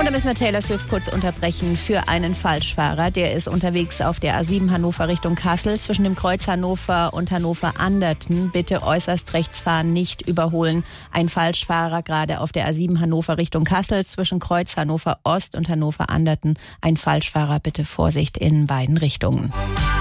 da müssen wir Taylor Swift kurz unterbrechen für einen Falschfahrer. Der ist unterwegs auf der A7 Hannover Richtung Kassel zwischen dem Kreuz Hannover und Hannover-Anderten. Bitte äußerst rechts fahren, nicht überholen. Ein Falschfahrer gerade auf der A7 Hannover Richtung Kassel zwischen Kreuz Hannover Ost und Hannover-Anderten. Ein Falschfahrer, bitte Vorsicht in beiden Richtungen.